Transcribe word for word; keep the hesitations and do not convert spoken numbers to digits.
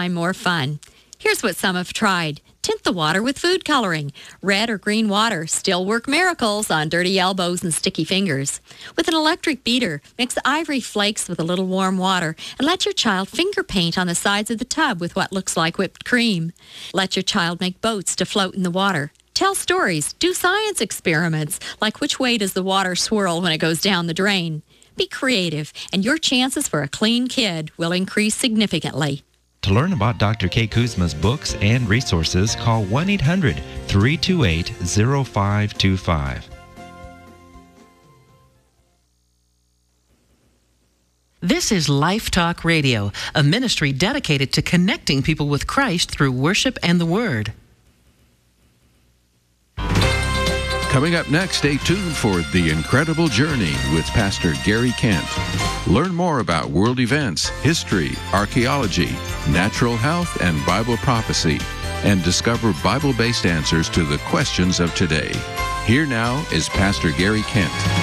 time more fun. Here's what some have tried. Tint the water with food coloring. Red or green water still work miracles on dirty elbows and sticky fingers. With an electric beater, mix ivory flakes with a little warm water and let your child finger paint on the sides of the tub with what looks like whipped cream. Let your child make boats to float in the water. Tell stories. Do science experiments, like which way does the water swirl when it goes down the drain. Be creative, and your chances for a clean kid will increase significantly. To learn about Doctor Kay Kuzma's books and resources, call one eight hundred, three two eight, zero five two five. This is Life Talk Radio, a ministry dedicated to connecting people with Christ through worship and the Word. Coming up next, stay tuned for The Incredible Journey with Pastor Gary Kent. Learn more about world events, history, archaeology, natural health, and Bible prophecy, and discover Bible-based answers to the questions of today. Here now is Pastor Gary Kent.